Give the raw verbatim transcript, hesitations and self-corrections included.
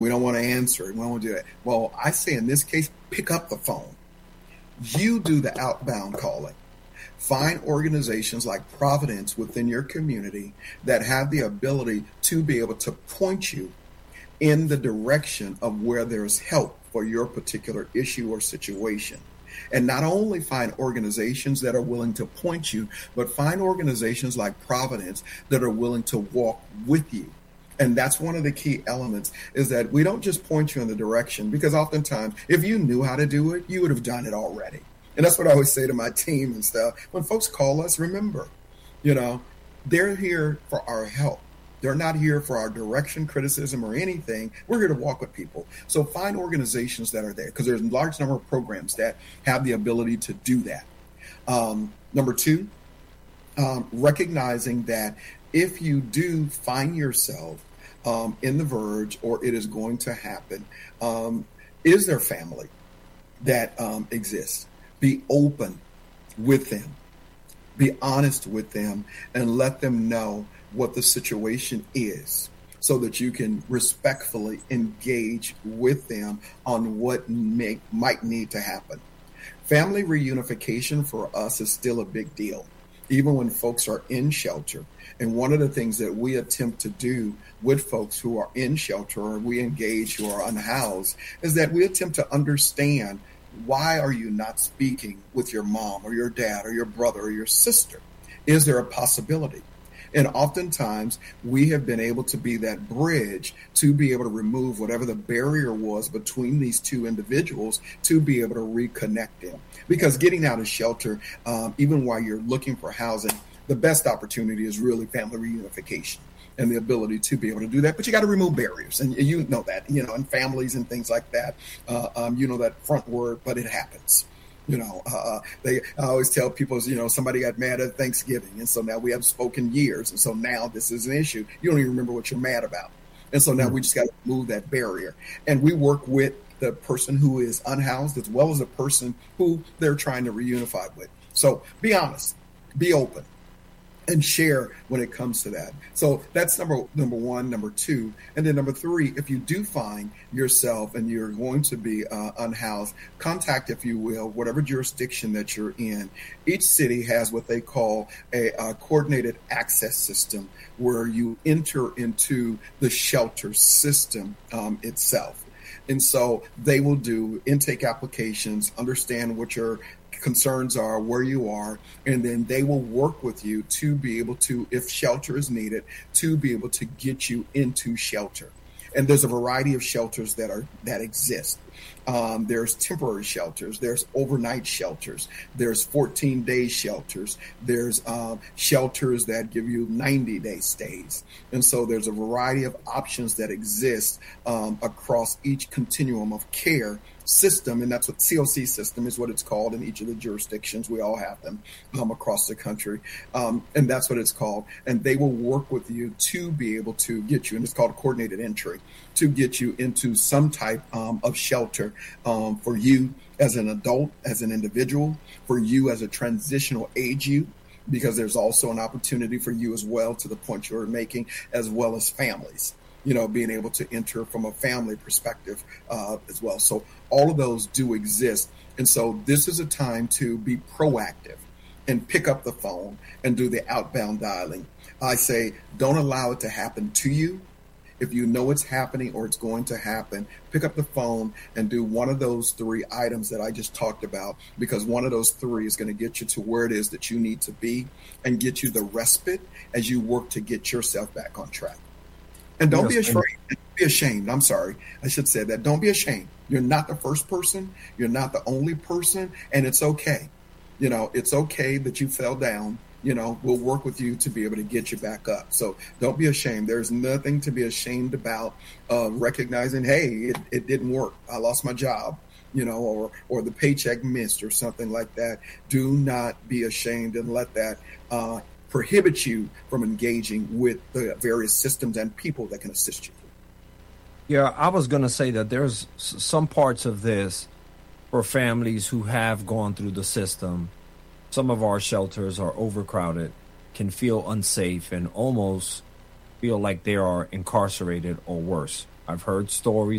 We don't want to answer it. We don't want to do that. Well, I say in this case, pick up the phone. You do the outbound calling. Find organizations like Providence within your community that have the ability to be able to point you in the direction of where there's help for your particular issue or situation. And not only find organizations that are willing to point you, but find organizations like Providence that are willing to walk with you. And that's one of the key elements, is that we don't just point you in the direction, because oftentimes if you knew how to do it, you would have done it already. And that's what I always say to my team and stuff. When folks call us, remember, you know, they're here for our help. They're not here for our direction, criticism, or anything. We're here to walk with people. So find organizations that are there, because there's a large number of programs that have the ability to do that. Um, number two, um, recognizing that if you do find yourself um, in the verge, or it is going to happen, um, is there family that um, exists? Be open with them. Be honest with them and let them know what the situation is, so that you can respectfully engage with them on what may, might need to happen. Family reunification for us is still a big deal, even when folks are in shelter. And one of the things that we attempt to do with folks who are in shelter, or we engage who are unhoused, is that we attempt to understand, why are you not speaking with your mom or your dad or your brother or your sister? Is there a possibility? And oftentimes we have been able to be that bridge to be able to remove whatever the barrier was between these two individuals, to be able to reconnect them. Because getting out of shelter, um, even while you're looking for housing, the best opportunity is really family reunification and the ability to be able to do that. But you got to remove barriers. And you know that, you know, and families and things like that, uh, um, you know, that front word, but it happens. You know, uh, they I always tell people, you know, somebody got mad at Thanksgiving. And so now we have spoken years. And so now this is an issue. You don't even remember what you're mad about. And so now we just got to move that barrier. And we work with the person who is unhoused as well as the person who they're trying to reunify with. So be honest, be open, and share when it comes to that. So that's number number one, number two. And then number three, if you do find yourself and you're going to be uh, unhoused, contact, if you will, whatever jurisdiction that you're in. Each city has what they call a, a coordinated access system, where you enter into the shelter system um, itself. And so they will do intake applications, understand what your concerns are, where you are, and then they will work with you to be able to, if shelter is needed, to be able to get you into shelter. And there's a variety of shelters that are that exist. Um, there's temporary shelters, there's overnight shelters, there's fourteen day shelters, there's um, shelters that give you ninety day stays. And so there's a variety of options that exist um, across each continuum of care system. And that's what C O C system is, what it's called in each of the jurisdictions. We all have them um, across the country. Um, and that's what it's called. And they will work with you to be able to get you, and it's called coordinated entry, to get you into some type um, of shelter um, for you as an adult, as an individual, for you as a transitional age you, because there's also an opportunity for you as well, to the point you're making, as well as families, you know, being able to enter from a family perspective uh, as well. So all of those do exist. And so this is a time to be proactive and pick up the phone and do the outbound dialing. I say, don't allow it to happen to you. If you know it's happening or it's going to happen, pick up the phone and do one of those three items that I just talked about, because one of those three is going to get you to where it is that you need to be and get you the respite as you work to get yourself back on track. And don't yes, be afraid. Don't be ashamed. I'm sorry. I should say that. Don't be ashamed. You're not the first person. You're not the only person. And it's okay. You know, it's okay that you fell down. You know, we'll work with you to be able to get you back up. So don't be ashamed. There's nothing to be ashamed about, uh, recognizing, hey, it, it didn't work. I lost my job, you know, or, or the paycheck missed or something like that. Do not be ashamed and let that uh, prohibit you from engaging with the various systems and people that can assist you. Yeah, I was going to say that there's some parts of this for families who have gone through the system. Some of our shelters are overcrowded, can feel unsafe, and almost feel like they are incarcerated or worse. I've heard stories